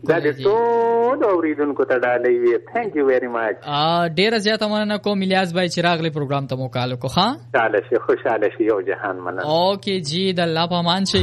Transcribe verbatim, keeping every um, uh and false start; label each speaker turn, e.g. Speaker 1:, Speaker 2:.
Speaker 1: دا د ټول اوریدونکو ته ډالۍ وي. ثانک یو ویری ماچ.
Speaker 2: ا ډیر زیاته مننه کوم الیاس بھائی چې راغلی پروګرام ته مو کال وکړه.
Speaker 1: خوشاله شي خوشاله شي یو جهان مننه.
Speaker 2: اوکے جی د الله په امان شي.